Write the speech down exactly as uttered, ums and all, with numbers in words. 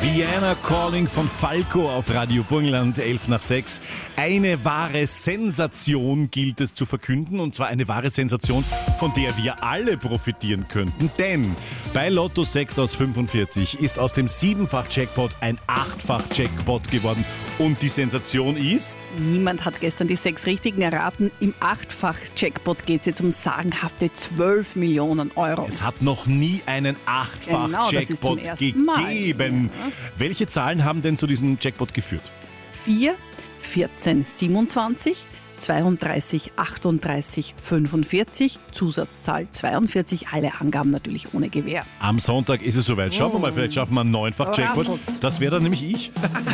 Vienna Calling von Falco auf Radio Burgenland, elf nach sechs. Eine wahre Sensation gilt es zu verkünden, und zwar eine wahre Sensation, von der wir alle profitieren könnten. Denn bei Lotto sechs aus fünfundvierzig ist aus dem Siebenfach-Jackpot ein Achtfach-Jackpot geworden. Und die Sensation ist... Niemand hat gestern die sechs Richtigen erraten. Im Achtfach-Jackpot geht es jetzt um sagenhafte zwölf Millionen Euro. Es hat noch nie einen Achtfach-Jackpot genau, gegeben. Ja. Welche Zahlen haben denn zu diesem Jackpot geführt? vier, vierzehn, siebenundzwanzig, zweiunddreißig, achtunddreißig, fünfundvierzig, Zusatzzahl zweiundvierzig, alle Angaben natürlich ohne Gewähr. Am Sonntag ist es soweit. Schauen wir mal, vielleicht schaffen wir einen Neunfach-Jackpot. Das wäre dann nämlich ich.